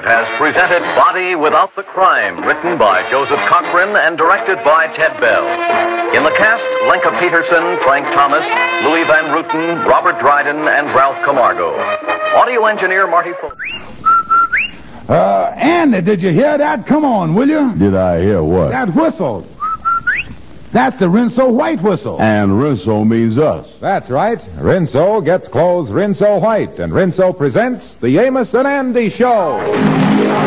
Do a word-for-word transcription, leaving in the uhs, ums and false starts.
has presented Body Without the Crime, written by Joseph Cochran and directed by Ted Bell. In the cast, Lenka Peterson, Frank Thomas, Louis Van Ruten, Robert Dryden, and Ralph Camargo. Audio engineer Marty Fuller. Uh, Andy, did you hear that? Come on, will you? Did I hear what? That whistle. That's the Rinso White whistle. And Rinso means us. That's right. Rinso gets clothes Rinso White, and Rinso presents the Amos and Andy Show.